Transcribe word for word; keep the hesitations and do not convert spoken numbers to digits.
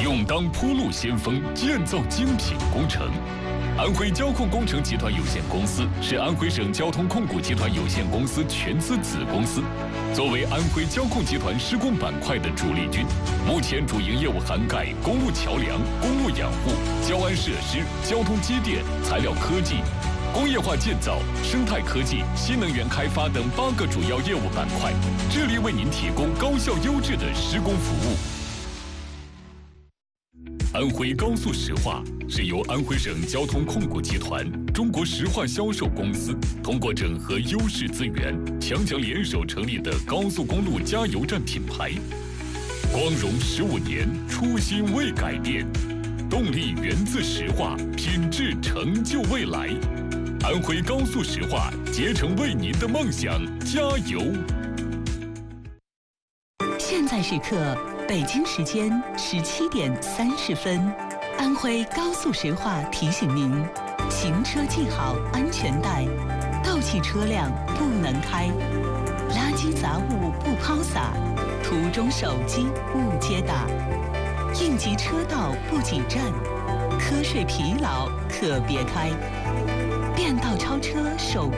勇当铺路先锋，建造精品工程。安徽交控工程集团有限公司是安徽省交通控股集团有限公司全资子公司，作为安徽交控集团施工板块的主力军，目前主营业务涵盖公路桥梁、公路养护、交安设施、交通机电、材料科技、工业化建造、生态科技、新能源开发等八个主要业务板块，致力为您提供高效优质的施工服务。安徽高速石化是由安徽省交通控股集团、中国石化销售公司通过整合优势资源，强强联手成立的高速公路加油站品牌。光荣十五年，初心未改变，动力源自石化，品质成就未来。安徽高速石化，竭诚为您的梦想加油。 现在时刻，北京时间十七点三十分，安徽高速石化提醒您：行车系好安全带，倒汽车辆不能开，垃圾杂物不抛洒，途中手机勿接打，应急车道不挤占，瞌睡疲劳可别开，变道超车手。